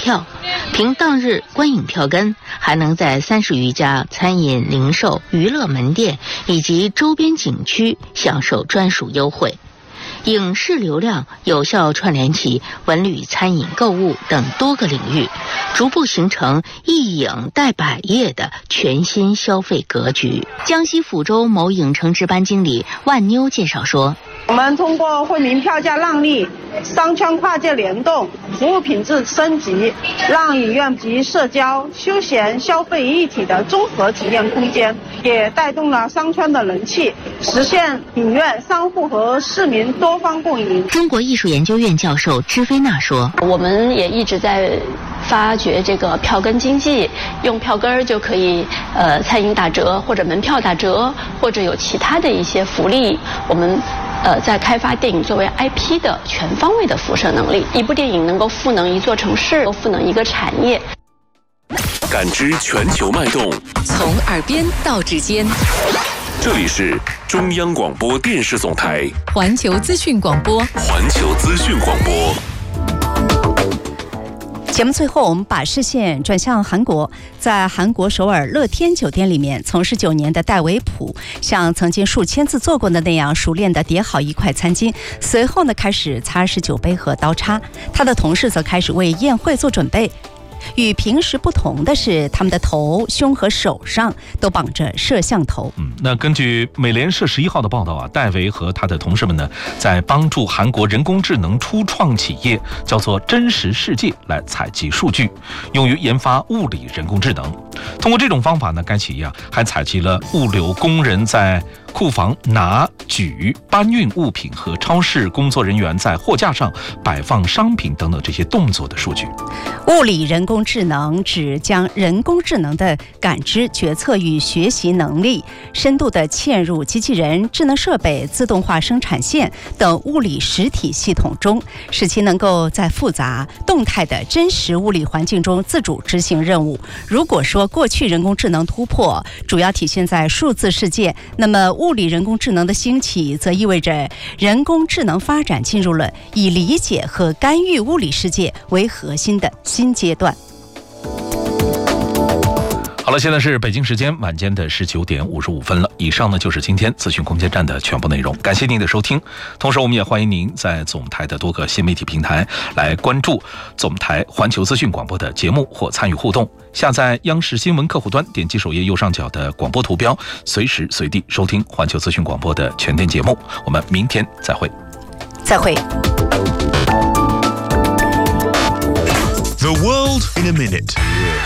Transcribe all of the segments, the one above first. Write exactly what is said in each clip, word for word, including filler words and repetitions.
票，凭当日观影票根，还能在三十余家餐饮、零售、娱乐门店以及周边景区享受专属优惠。影视流量有效串联起文旅、餐饮、购物等多个领域，逐步形成一影带百业的全新消费格局。江西抚州某影城值班经理万妞介绍说， 我们通过惠民票价让利、商圈跨界联动、服务品质升级，让影院集社交、休闲、消费一体的综合体验空间，也带动了商圈的人气，实现影院、商户和市民多方共赢。 中国艺术研究院教授支菲娜说， 我们也一直在发掘这个票根经济，用票根就可以呃餐饮打折，或者门票打折，或者有其他的一些福利。我们呃在开发电影作为 I P 的全方位的辐射能力，一部电影能够赋能一座城市，赋能一个产业。 感知全球脉动， 从耳边到指尖。 这里是中央广播电视总台环球资讯广播。 环球资讯广播。 节目最后，我们把视线转向韩国，在韩国首尔乐天酒店里面，从事九年的戴维普像曾经数千次做过的那样，熟练地叠好一块餐巾，随后呢开始擦拭酒杯和刀叉。他的同事则开始为宴会做准备。与平时不同的是，他们的头、胸和手上都绑着摄像头。 嗯，那根据美联社十一号的报道啊，戴维和他的同事们呢，在帮助韩国人工智能初创企业叫做真实世界来采集数据，用于研发物理人工智能。通过这种方法呢，该企业啊还采集了物流工人在库房拿、举、搬运物品和超市工作人员在货架上摆放商品等等这些动作的数据。 物理人工智能指将人工智能的感知、决策与学习能力深度地嵌入机器人、智能设备、自动化生产线等物理实体系统中，使其能够在复杂、动态的真实物理环境中自主执行任务。如果说过去人工智能突破主要体现在数字世界，那么物理人工智能的兴起则意味着人工智能发展进入了以理解和干预物理世界为核心的新阶段。 好了，现在是北京时间晚间的十九点五十五分了。以上呢就是今天资讯空间站的全部内容，感谢您的收听。同时，我们也欢迎您在总台的多个新媒体平台来关注总台环球资讯广播的节目或参与互动。下载央视新闻客户端，点击首页右上角的广播图标，随时随地收听环球资讯广播的全天节目。我们明天再会。 再会。 The world in a minute。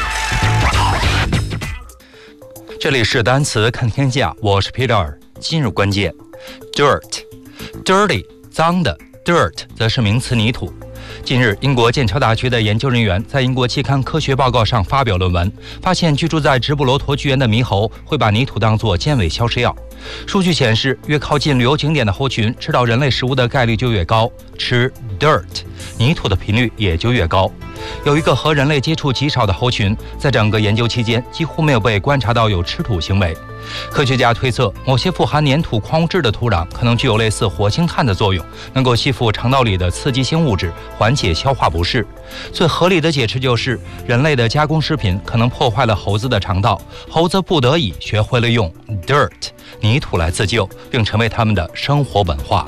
这里是单词看天下，我是 Peter。今日关键 ：dirt， dirty 脏的 ，dirt 则是名词泥土。近日，英国剑桥大学的研究人员在英国期刊《科学报告》上发表论文，发现居住在直布罗陀剧园的猕猴会把泥土当作尖尾消食药。数据显示，越靠近旅游景点的猴群，吃到人类食物的概率就越高，吃 dirt 泥土的频率也就越高。有一个和人类接触极少的猴群，在整个研究期间几乎没有被观察到有吃土行为。科学家推测，某些富含粘土矿物质的土壤可能具有类似活性炭的作用，能够吸附肠道里的刺激性物质，缓解消化不适。最合理的解释就是，人类的加工食品可能破坏了猴子的肠道，猴子不得已学会了用 dirt 泥土来自救，并成为他们的生活文化。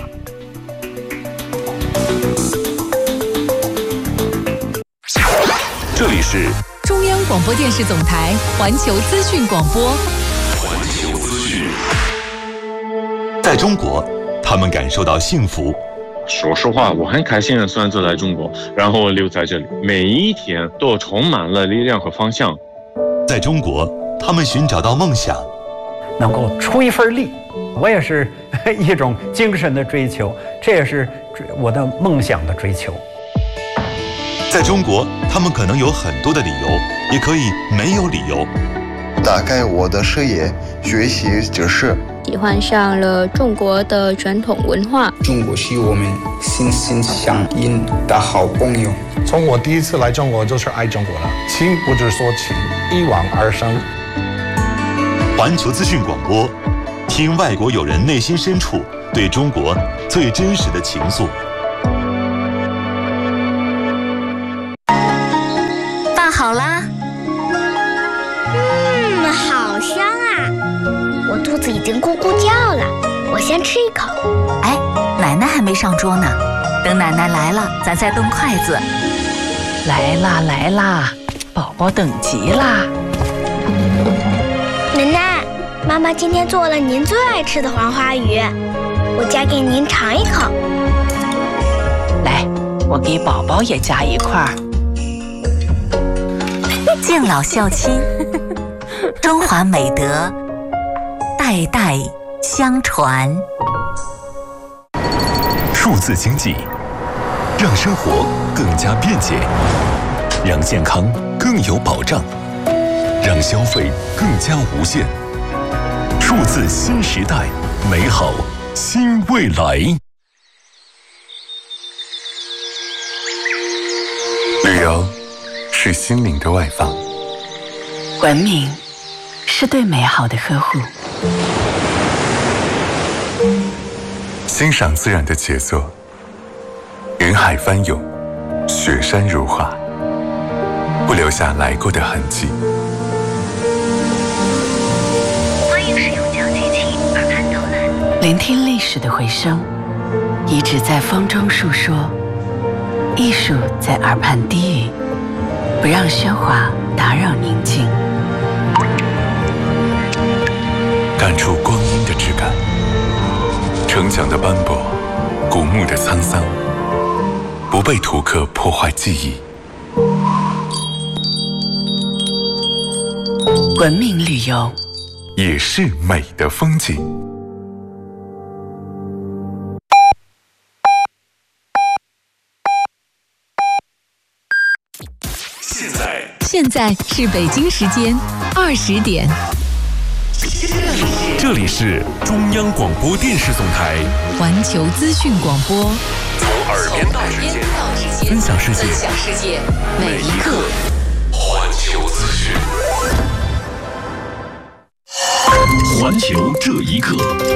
这里是中央广播电视总台环球资讯广播。 环球资讯。 在中国，他们感受到幸福。 说实话，我很开心的选择来中国，然后留在这里，每一天都充满了力量和方向。 在中国，他们寻找到梦想， 能够出一份力，我也是一种精神的追求，这也是我的梦想的追求。 在中国，他们可能有很多的理由，也可以没有理由。 打开我的视野，学习知识， 喜欢上了中国的传统文化。 中国是我们心心相印的好朋友。 从我第一次来中国就是爱中国了，情不知所起，一往而深。 环球资讯广播，听外国友人内心深处对中国最真实的情愫。 做好啦？ 嗯，好香啊！我肚子已经咕咕叫了，我先吃一口。 哎，奶奶还没上桌呢，等奶奶来了，咱再动筷子。 来啦来啦，宝宝等急啦！ 奶奶，妈妈今天做了您最爱吃的黄花鱼，我夹给您尝一口。 来，我给宝宝也夹一块儿。 敬老孝亲，中华美德代代相传。 数字经济让生活更加便捷，让健康更有保障，让消费更加无限。数字新时代，美好新未来。旅游是心灵的外放， 文明是对美好的呵护， 欣赏自然的杰作，云海翻涌，雪山如画，不留下来过的痕迹。 欢迎使用讲解器耳畔导览， 聆听历史的回声，遗址在风中述说，艺术在耳畔低语，不让喧哗打扰宁静， 感触光阴的质感，城墙的斑驳，古墓的沧桑，不被图刻破坏记忆。 文明旅游也是美的风景。 现在现在是北京时间二十点。 这里是中央广播电视总台环球资讯广播， 从耳边到指尖，分享世界， 分享世界，每一刻环球资讯。环球这一刻，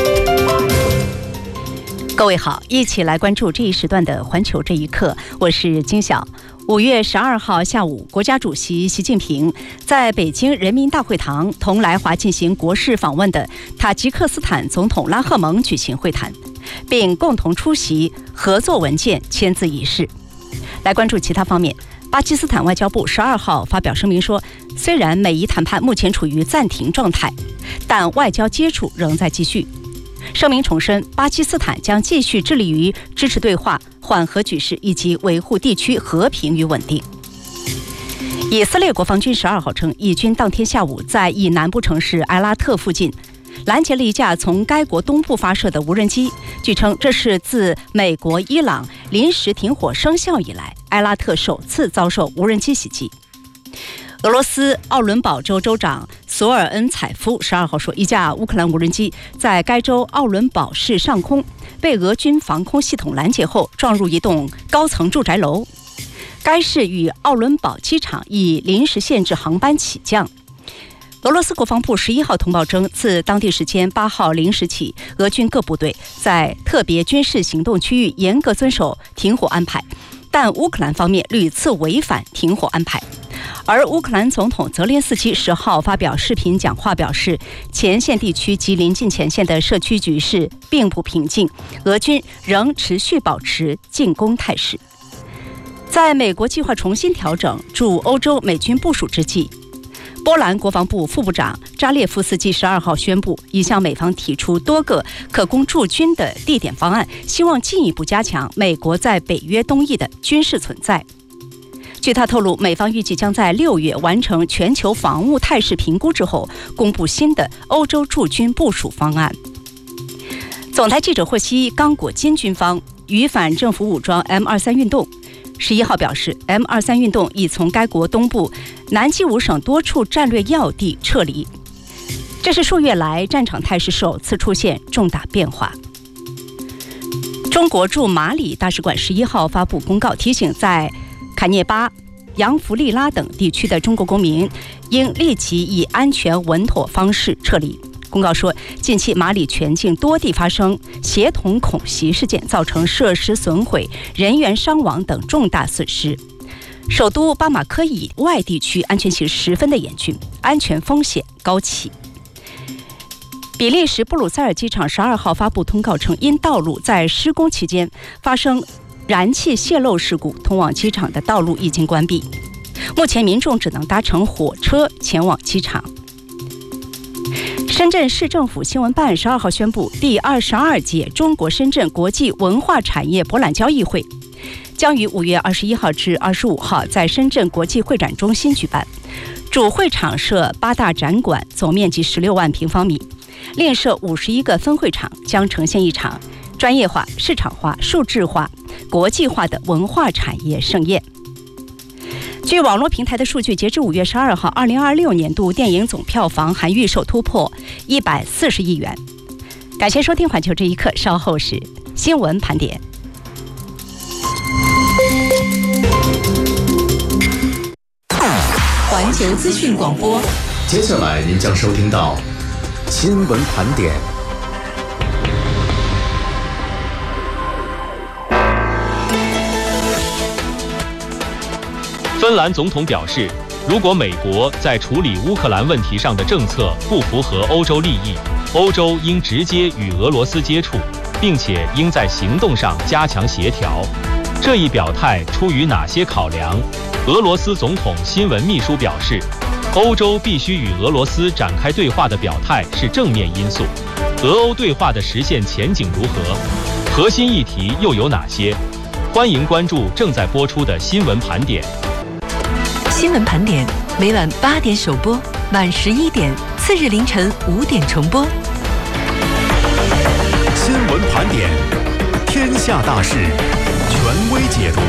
各位好，一起来关注这一时段的环球这一刻，我是金晓。五月十二号下午，国家主席习近平在北京人民大会堂同来华进行国事访问的塔吉克斯坦总统拉赫蒙举行会谈，并共同出席合作文件签字仪式。来关注其他方面，巴基斯坦外交部十二号发表声明说，虽然美伊谈判目前处于暂停状态，但外交接触仍在继续。声明重申，巴基斯坦将继续致力于支持对话、缓和局势以及维护地区和平与稳定。以色列国防军十二号称，以军当天下午在以南部城市埃拉特附近拦截了一架从该国东部发射的无人机。据称，这是自美国、伊朗临时停火生效以来，埃拉特首次遭受无人机袭击。俄罗斯奥伦堡州州长索尔恩采夫十二号说，一架乌克兰无人机在该州奥伦堡市上空被俄军防空系统拦截后，撞入一栋高层住宅楼。该市与奥伦堡机场已临时限制航班起降。俄罗斯国防部十一号通报称，自当地时间八号零时起，俄军各部队在特别军事行动区域严格遵守停火安排，但乌克兰方面屡次违反停火安排。而乌克兰总统泽连斯基十号发表视频讲话表示，前线地区及临近前线的社区局势并不平静，俄军仍持续保持进攻态势。在美国计划重新调整驻欧洲美军部署之际，波兰国防部副部长扎列夫斯基十二号宣布，已向美方提出多个可供驻军的地点方案，希望进一步加强美国在北约东翼的军事存在。据他透露，美方预计将在六月完成全球防务态势评估之后，公布新的欧洲驻军部署方案。总台记者获悉，刚果金军方与反政府武装 M 二十三 运动十一号表示 ，M 二十三 运动已从该国东部南基伍省多处战略要地撤离，这是数月来战场态势首次出现重大变化。中国驻马里大使馆十一号发布公告，提醒在坎涅巴、扬弗利拉等地区的中国公民应立即以安全稳妥方式撤离。公告说，近期马里全境多地发生协同恐袭事件，造成设施损毁、人员伤亡等重大损失。 首都巴马科以外地区安全性十分的严峻，安全风险高企。比利时布鲁塞尔机场十二号发布通告称，因道路在施工期间发生燃气泄漏事故，通往机场的道路已经关闭。目前民众只能搭乘火车前往机场。深圳市政府新闻办十二号宣布，第二十二届中国深圳国际文化产业博览交易会将于五月二十一号至二十五号在深圳国际会展中心举办。主会场设八大展馆，总面积十六万平方米，另设五十一个分会场，将呈现一场专业化、市场化、数字化、国际化的文化产业盛宴。据网络平台的数据，截至五月十二号，二零二六年度电影总票房含预售突破一百四十亿元。感谢收听环球这一刻，稍后是新闻盘点。 环球资讯广播， 接下来您将收听到新闻盘点。 芬兰总统表示，如果美国在处理乌克兰问题上的政策不符合欧洲利益，欧洲应直接与俄罗斯接触，并且应在行动上加强协调。这一表态出于哪些考量？俄罗斯总统新闻秘书表示，欧洲必须与俄罗斯展开对话的表态是正面因素。俄欧对话的实现前景如何？核心议题又有哪些？欢迎关注正在播出的新闻盘点。 新闻盘点每晚八点首播，晚十一点，次日凌晨五点重播。 新闻盘点，天下大事，权威解读。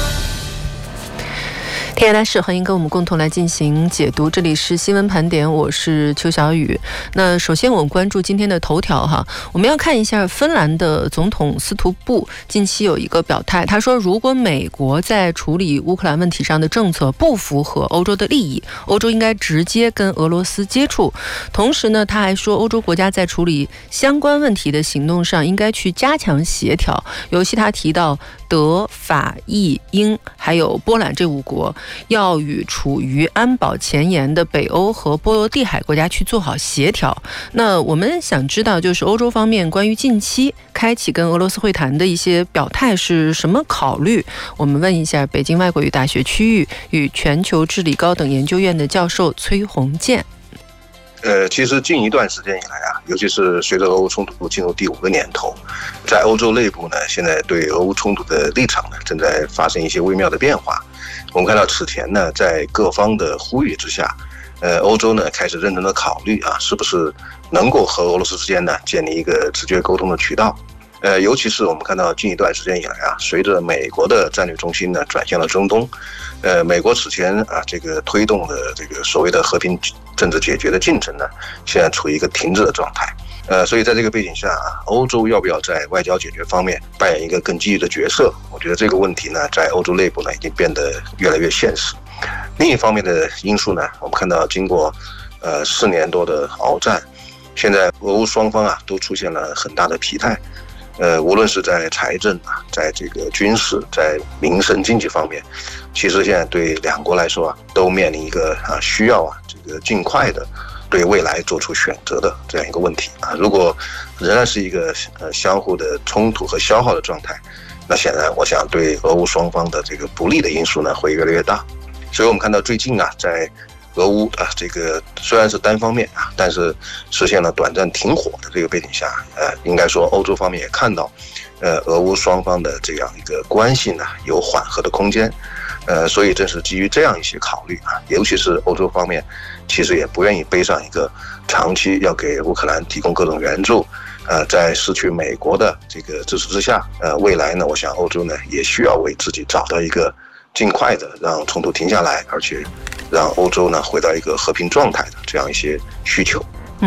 天下大事，欢迎跟我们共同来进行解读。这里是新闻盘点，我是邱小雨。那首先我们关注今天的头条哈，我们要看一下芬兰的总统斯图布近期有一个表态，他说如果美国在处理乌克兰问题上的政策不符合欧洲的利益，欧洲应该直接跟俄罗斯接触。同时呢，他还说欧洲国家在处理相关问题的行动上应该去加强协调，尤其他提到德、法、意、英还有波兰这五国要与处于安保前沿的北欧和波罗的海国家去做好协调。那我们想知道，就是欧洲方面关于近期开启跟俄罗斯会谈的一些表态是什么考虑？我们问一下北京外国语大学区域与全球治理高等研究院的教授崔宏建。 呃，其实近一段时间以来啊，尤其是随着俄乌冲突进入第五个年头，在欧洲内部呢，现在对俄乌冲突的立场呢，正在发生一些微妙的变化。我们看到此前呢，在各方的呼吁之下，呃，欧洲呢开始认真的考虑啊，是不是能够和俄罗斯之间呢建立一个直接沟通的渠道。呃，尤其是我们看到近一段时间以来啊，随着美国的战略中心呢转向了中东，呃，美国此前啊这个推动的这个所谓的和平政治解决的进程呢，现在处于一个停滞的状态。呃，所以在这个背景下啊，欧洲要不要在外交解决方面扮演一个更积极的角色？我觉得这个问题呢，在欧洲内部呢已经变得越来越现实。另一方面的因素呢，我们看到经过呃四年多的鏖战，现在俄乌双方啊都出现了很大的疲态。呃，无论是在财政啊，在这个军事、在民生经济方面，其实现在对两国来说啊，都面临一个啊需要啊这个尽快的对未来做出选择的这样一个问题啊。如果仍然是一个呃相互的冲突和消耗的状态，那显然我想对俄乌双方的这个不利的因素呢会越来越大。所以我们看到最近啊，在俄乌啊，这个虽然是单方面啊，但是实现了短暂停火的这个背景下，呃，应该说欧洲方面也看到，呃，俄乌双方的这样一个关系呢有缓和的空间，呃，所以正是基于这样一些考虑啊，尤其是欧洲方面，其实也不愿意背上一个长期要给乌克兰提供各种援助，呃，在失去美国的这个支持之下，呃，未来呢，我想欧洲呢也需要为自己找到一个尽快的让冲突停下来，而且让欧洲呢回到一个和平状态的这样一些需求。 嗯，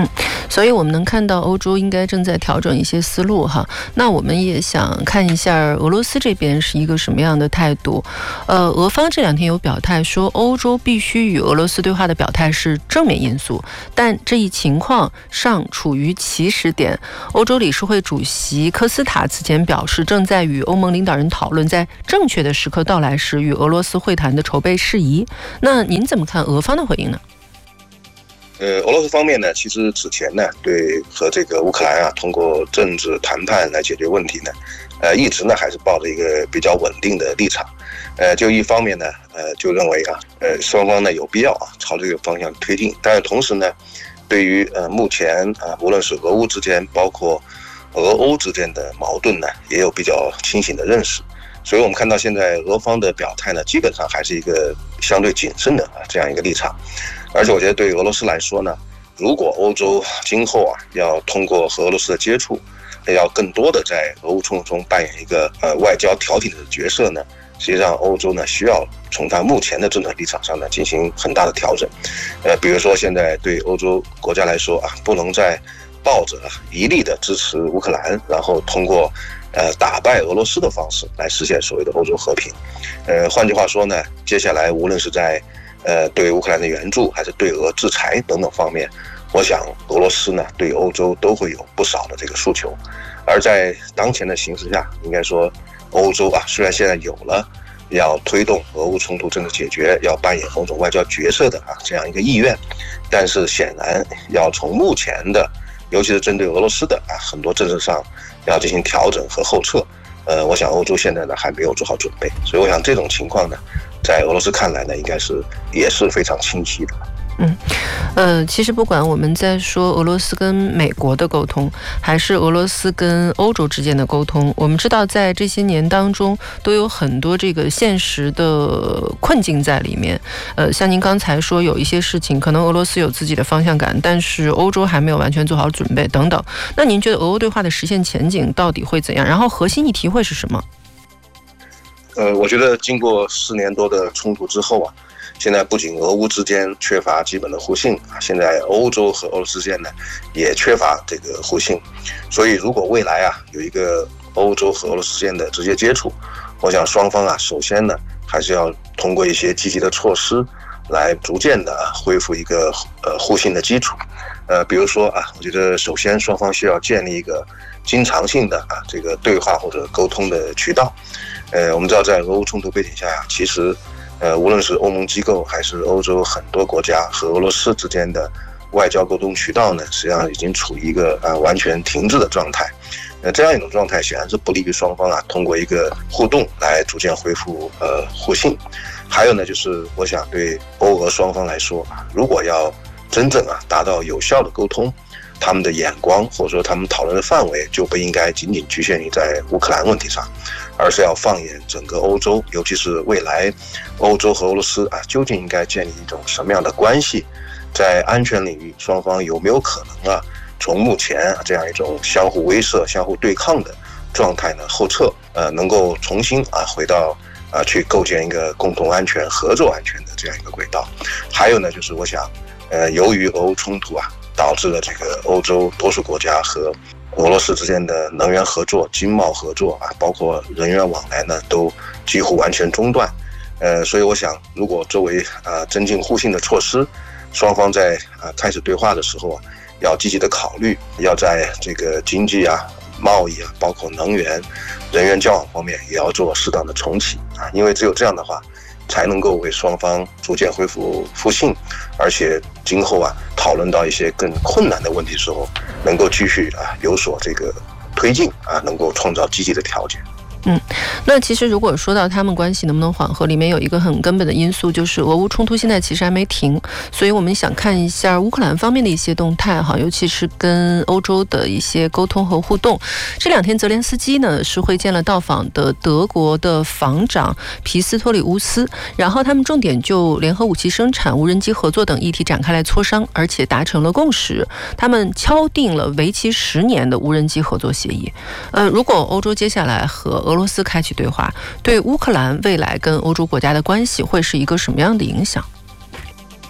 所以我们能看到欧洲应该正在调整一些思路哈。那我们也想看一下俄罗斯这边是一个什么样的态度。呃，俄方这两天有表态说，欧洲必须与俄罗斯对话的表态是正面因素，但这一情况尚处于起始点。欧洲理事会主席科斯塔此前表示，正在与欧盟领导人讨论在正确的时刻到来时与俄罗斯会谈的筹备事宜。那您怎么看俄方的回应呢？ 呃，俄罗斯方面呢，其实此前呢，对和这个乌克兰啊，通过政治谈判来解决问题呢，呃，一直呢还是抱着一个比较稳定的立场。呃，就一方面呢，呃，就认为啊，呃，双方呢有必要啊朝这个方向推进，但是同时呢，对于呃目前啊，无论是俄乌之间，包括俄欧之间的矛盾呢，也有比较清醒的认识。所以我们看到现在俄方的表态呢，基本上还是一个相对谨慎的啊这样一个立场。而且我觉得对于俄罗斯来说呢，如果欧洲今后啊要通过和俄罗斯的接触，要更多的在俄乌冲突中扮演一个呃外交调停的角色呢，实际上欧洲呢需要从它目前的政策立场上呢进行很大的调整。呃，比如说现在对欧洲国家来说啊，不能再抱着一力的支持乌克兰，然后通过呃打败俄罗斯的方式来实现所谓的欧洲和平。呃，换句话说呢，接下来无论是在呃，对乌克兰的援助，还是对俄制裁等等方面，我想俄罗斯呢对欧洲都会有不少的这个诉求。而在当前的形势下，应该说欧洲啊，虽然现在有了要推动俄乌冲突政治解决，要扮演某种外交角色的啊这样一个意愿，但是显然要从目前的，尤其是针对俄罗斯的啊很多政策上要进行调整和后撤。呃，我想欧洲现在呢还没有做好准备，所以我想这种情况呢，在俄罗斯看来呢，应该是也是非常清晰的。 嗯，呃，其实不管我们在说俄罗斯跟美国的沟通，还是俄罗斯跟欧洲之间的沟通，我们知道在这些年当中都有很多这个现实的困境在里面。呃，像您刚才说有一些事情可能俄罗斯有自己的方向感，但是欧洲还没有完全做好准备等等。那您觉得俄欧对话的实现前景到底会怎样？然后核心议题会是什么？ 呃，我觉得经过四年多的冲突之后啊，现在不仅俄乌之间缺乏基本的互信啊，现在欧洲和俄罗斯之间呢也缺乏这个互信。所以如果未来啊有一个欧洲和俄罗斯之间的直接接触，我想双方啊首先呢还是要通过一些积极的措施来逐渐的恢复一个呃互信的基础。呃，比如说啊，我觉得首先双方需要建立一个经常性的啊这个对话或者沟通的渠道。呃，我们知道在俄乌冲突背景下呀，其实呃无论是欧盟机构还是欧洲很多国家和俄罗斯之间的外交沟通渠道呢，实际上已经处于一个啊完全停滞的状态。呃，这样一种状态显然是不利于双方啊通过一个互动来逐渐恢复呃互信。还有呢，就是我想对欧俄双方来说啊，如果要真正啊达到有效的沟通，他们的眼光或者说他们讨论的范围就不应该仅仅局限于在乌克兰问题上，而是要放眼整个欧洲，尤其是未来欧洲和俄罗斯啊究竟应该建立一种什么样的关系，在安全领域双方有没有可能啊从目前啊这样一种相互威慑、相互对抗的状态呢后撤，呃，能够重新啊回到啊去构建一个共同安全、合作安全的这样一个轨道。还有呢，就是我想，呃，由于俄乌冲突啊，导致了这个欧洲多数国家和俄罗斯之间的能源合作、经贸合作啊，包括人员往来呢，都几乎完全中断。呃，所以我想，如果作为啊增进互信的措施，双方在啊开始对话的时候啊，要积极的考虑，要在这个经济啊、贸易啊，包括能源、人员交往方面，也要做适当的重启啊，因为只有这样的话，才能够为双方逐渐恢复互信，而且今后啊讨论到一些更困难的问题的时候，能够继续啊有所这个推进啊，能够创造积极的条件。 嗯，那其实如果说到他们关系能不能缓和，里面有一个很根本的因素，就是俄乌冲突现在其实还没停，所以我们想看一下乌克兰方面的一些动态哈，尤其是跟欧洲的一些沟通和互动。这两天泽连斯基呢是会见了到访的德国的防长皮斯托里乌斯，然后他们重点就联合武器生产、无人机合作等议题展开来磋商，而且达成了共识，他们敲定了为期十年的无人机合作协议。呃，如果欧洲接下来和俄罗斯开启对话，对乌克兰未来跟欧洲国家的关系会是一个什么样的影响？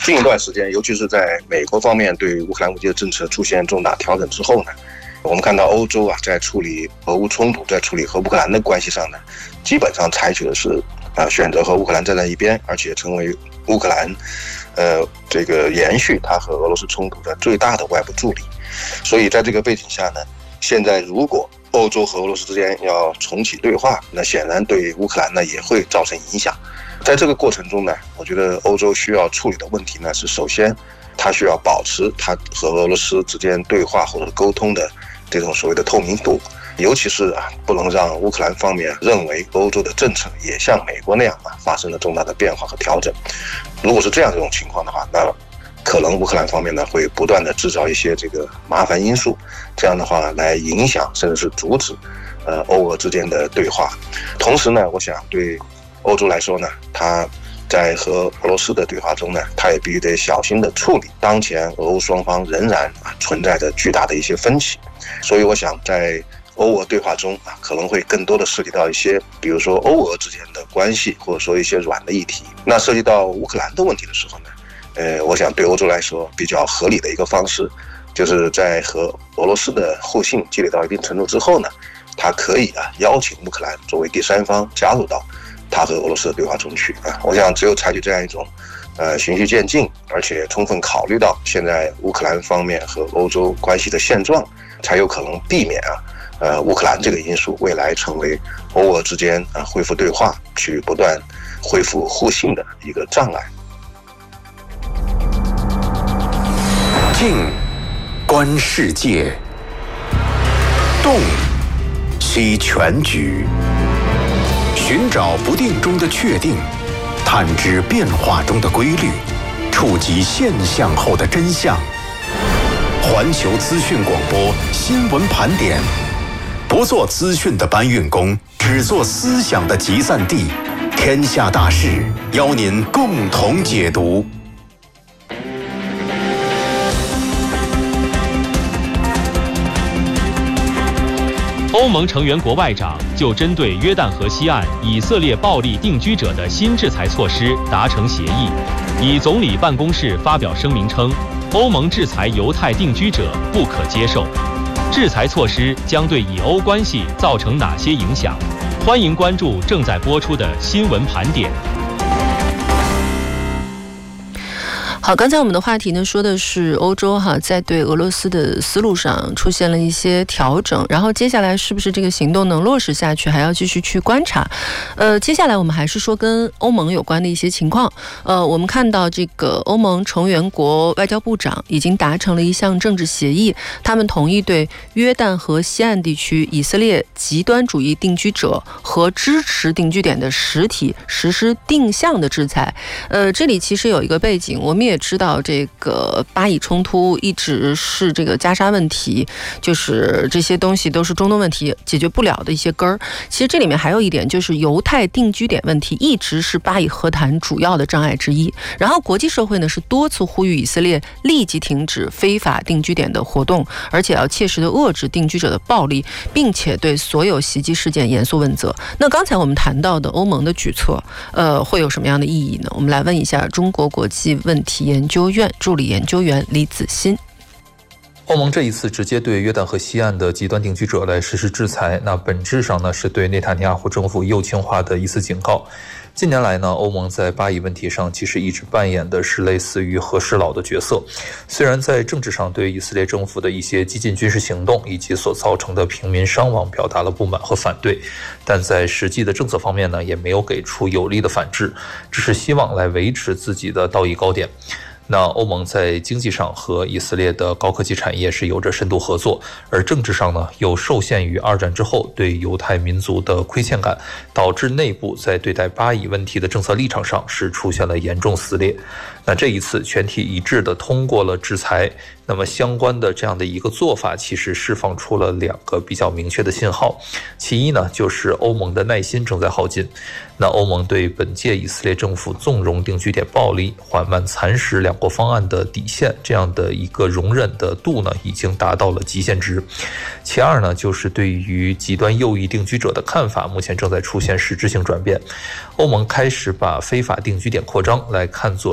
近一段时间，尤其是在美国方面对乌克兰武器的政策出现重大调整之后呢，我们看到欧洲啊，在处理俄乌冲突、在处理和乌克兰的关系上呢，基本上采取的是啊选择和乌克兰站在一边，而且成为乌克兰呃这个延续它和俄罗斯冲突的最大的外部助力。所以在这个背景下呢，现在如果欧洲和俄罗斯之间要重启对话，那显然对乌克兰呢也会造成影响。在这个过程中呢，我觉得欧洲需要处理的问题呢是，首先它需要保持它和俄罗斯之间对话或者沟通的这种所谓的透明度，尤其是啊不能让乌克兰方面认为欧洲的政策也像美国那样啊发生了重大的变化和调整。如果是这样这种情况的话，那可能乌克兰方面呢会不断的制造一些这个麻烦因素，这样的话来影响甚至是阻止呃欧俄之间的对话。同时呢，我想对欧洲来说呢，它在和俄罗斯的对话中呢，它也必须得小心的处理当前俄乌双方仍然啊存在着巨大的一些分歧。所以我想在欧俄对话中啊，可能会更多的涉及到一些，比如说欧俄之间的关系，或者说一些软的议题。那涉及到乌克兰的问题的时候呢，呃，我想对欧洲来说比较合理的一个方式，就是在和俄罗斯的互信积累到一定程度之后呢，它可以啊邀请乌克兰作为第三方加入到它和俄罗斯的对话中去啊。我想只有采取这样一种呃循序渐进，而且充分考虑到现在乌克兰方面和欧洲关系的现状，才有可能避免啊呃乌克兰这个因素未来成为欧俄之间啊恢复对话、去不断恢复互信的一个障碍。 静，观世界；动，析全局。寻找不定中的确定，探知变化中的规律，触及现象后的真相。环球资讯广播新闻盘点，不做资讯的搬运工，只做思想的集散地。天下大事，邀您共同解读。 欧盟成员国外长就针对约旦河西岸以色列暴力定居者的新制裁措施达成协议，以总理办公室发表声明称，欧盟制裁犹太定居者不可接受。制裁措施将对以欧关系造成哪些影响？欢迎关注正在播出的新闻盘点。 好，刚才我们的话题呢说的是欧洲哈在对俄罗斯的思路上出现了一些调整，然后接下来是不是这个行动能落实下去，还要继续去观察。呃，接下来我们还是说跟欧盟有关的一些情况。呃，我们看到这个欧盟成员国外交部长已经达成了一项政治协议，他们同意对约旦河西岸地区以色列极端主义定居者和支持定居点的实体实施定向的制裁。呃，这里其实有一个背景，我们也知道这个巴以冲突一直是这个加沙问题，就是这些东西都是中东问题解决不了的一些根儿。其实这里面还有一点，就是犹太定居点问题一直是巴以和谈主要的障碍之一。然后国际社会呢是多次呼吁以色列立即停止非法定居点的活动，而且要切实的遏制定居者的暴力，并且对所有袭击事件严肃问责。那刚才我们谈到的欧盟的举措，呃，会有什么样的意义呢？我们来问一下中国国际问题研究院助理研究员李子欣。 欧盟这一次直接对约旦河西岸的极端定居者来实施制裁，那本质上呢是对内塔尼亚胡政府右倾化的一次警告。近年来呢，欧盟在巴以问题上其实一直扮演的是类似于和事佬的角色。虽然在政治上对以色列政府的一些激进军事行动以及所造成的平民伤亡表达了不满和反对，但在实际的政策方面呢，也没有给出有力的反制，只是希望来维持自己的道义高点。那欧盟在经济上和以色列的高科技产业是有着深度合作，而政治上呢，又受限于二战之后对犹太民族的亏欠感，导致内部在对待巴以问题的政策立场上是出现了严重撕裂。那这一次全体一致的通过了制裁，那么相关的这样的一个做法，其实释放出了两个比较明确的信号。其一呢，就是欧盟的耐心正在耗尽。那欧盟对本届以色列政府纵容定居点暴力、缓慢蚕食两国方案的底线，这样的一个容忍的度呢，已经达到了极限值。其二呢，就是对于极端右翼定居者的看法，目前正在出现实质性转变。欧盟开始把非法定居点扩张来看作是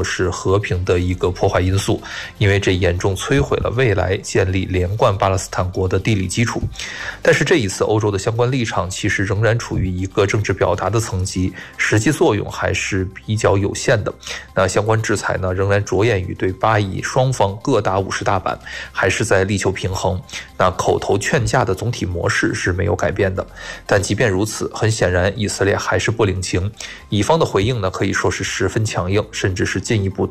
和平的一个破坏因素，因为这严重摧毁了未来建立连贯巴勒斯坦国的地理基础。但是这一次欧洲的相关立场其实仍然处于一个政治表达的层级，实际作用还是比较有限的。那相关制裁呢，仍然着眼于对巴以双方各打五十大板，还是在力求平衡。那口头劝架的总体模式是没有改变的。但即便如此，很显然以色列还是不领情，以方的回应呢可以说是十分强硬，甚至是进一步